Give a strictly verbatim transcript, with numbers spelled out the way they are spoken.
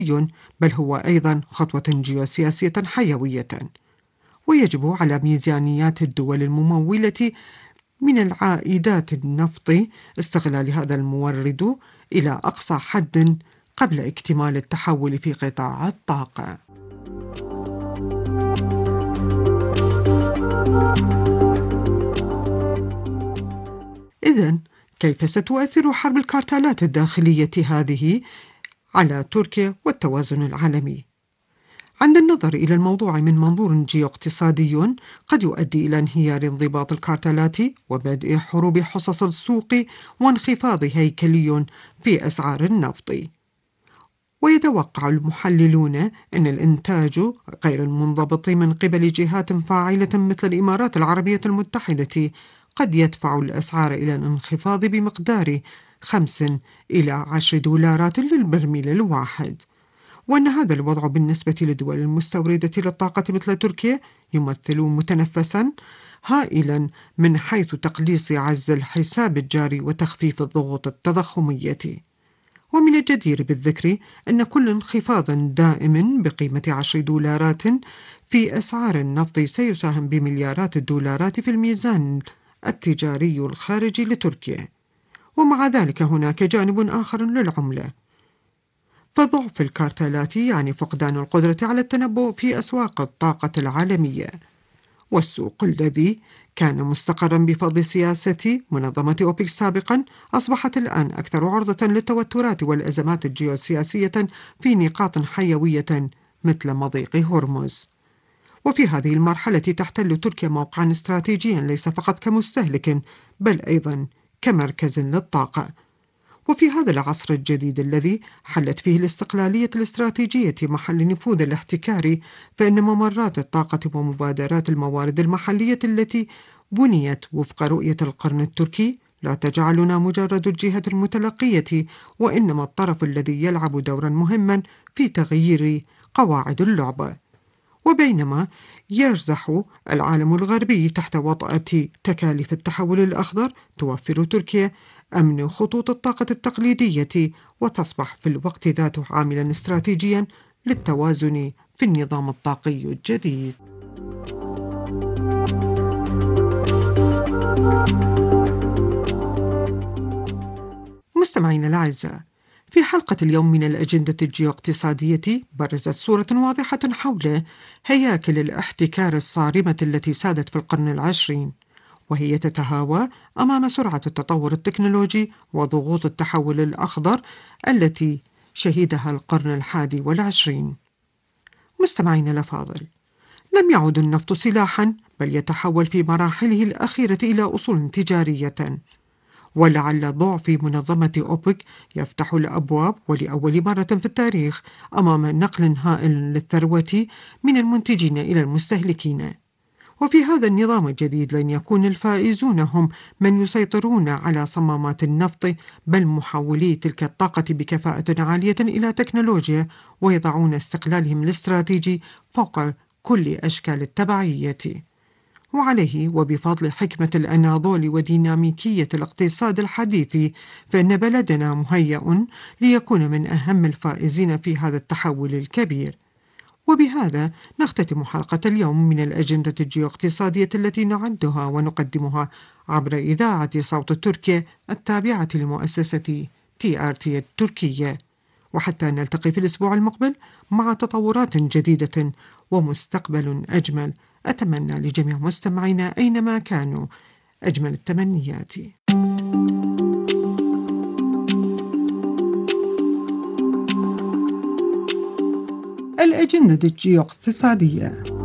بل هو أيضا خطوة جيوسياسية حيوية. ويجب على ميزانيات الدول الممولة من العائدات النفط استغلال هذا المورد إلى أقصى حد قبل اكتمال التحول في قطاع الطاقة. إذن كيف ستؤثر حرب الكارتالات الداخلية هذه على تركيا والتوازن العالمي؟ عند النظر إلى الموضوع من منظور جيوقتصادي قد يؤدي إلى انهيار انضباط الكارتالات وبدء حروب حصص السوق وانخفاض هيكلي في أسعار النفط. ويتوقع المحللون أن الإنتاج غير المنضبط من قبل جهات فاعلة مثل الإمارات العربية المتحدة قد يدفع الأسعار إلى الانخفاض بمقدار خمسة إلى عشرة دولارات للبرميل الواحد، وأن هذا الوضع بالنسبة للدول المستوردة للطاقة مثل تركيا يمثل متنفساً هائلاً من حيث تقليص عجز الحساب الجاري وتخفيف الضغوط التضخمية. ومن الجدير بالذكر أن كل انخفاض دائم بقيمة عشر دولارات في أسعار النفط سيساهم بمليارات الدولارات في الميزان التجاري الخارجي لتركيا. ومع ذلك هناك جانب آخر للعملة، فضعف الكارتالات يعني فقدان القدرة على التنبؤ في أسواق الطاقة العالمية، والسوق الذي كان مستقرا بفضل سياسة منظمة أوبك سابقا أصبحت الآن أكثر عرضة للتوترات والأزمات الجيوسياسية في نقاط حيوية مثل مضيق هرمز. وفي هذه المرحلة تحتل تركيا موقعا استراتيجيا ليس فقط كمستهلك بل أيضا كمركز للطاقة. وفي هذا العصر الجديد الذي حلت فيه الاستقلالية الاستراتيجية محل نفوذ الاحتكار، فإن ممرات الطاقة ومبادرات الموارد المحلية التي بنيت وفق رؤية القرن التركي لا تجعلنا مجرد الجهة المتلقية، وإنما الطرف الذي يلعب دورا مهما في تغيير قواعد اللعبة. وبينما يرزح العالم الغربي تحت وطأة تكاليف التحول الأخضر، توفر تركيا أمن خطوط الطاقة التقليدية وتصبح في الوقت ذاته عاملا استراتيجيا للتوازن في النظام الطاقي الجديد. مستمعينا الأعزاء، في حلقة اليوم من الأجندة الجيوقتصادية برزت صورة واضحة حول هياكل الاحتكار الصارمة التي سادت في القرن العشرين، وهي تتهاوى أمام سرعة التطور التكنولوجي وضغوط التحول الأخضر التي شهدها القرن الحادي والعشرين. مستمعينا الأفاضل، لم يعد النفط سلاحا بل يتحول في مراحله الأخيرة إلى أصول تجارية، ولعل ضعف منظمة أوبك يفتح الأبواب ولأول مرة في التاريخ أمام نقل هائل للثروة من المنتجين إلى المستهلكين. وفي هذا النظام الجديد لن يكون الفائزون هم من يسيطرون على صمامات النفط، بل محولي تلك الطاقة بكفاءة عالية إلى تكنولوجيا، ويضعون استقلالهم الاستراتيجي فوق كل أشكال التبعية. وعليه وبفضل حكمة الأناضول وديناميكية الاقتصاد الحديث، فإن بلدنا مهيأ ليكون من أهم الفائزين في هذا التحول الكبير. وبهذا نختتم حلقة اليوم من الأجندة الجيوقتصادية التي نعدها ونقدمها عبر إذاعة صوت تركيا التابعة لمؤسسة تي آر تي التركية، وحتى نلتقي في الأسبوع المقبل مع تطورات جديدة ومستقبل أجمل، أتمنى لجميع مستمعينا أينما كانوا أجمل التمنيات. الأجندة الجيوقتصادية.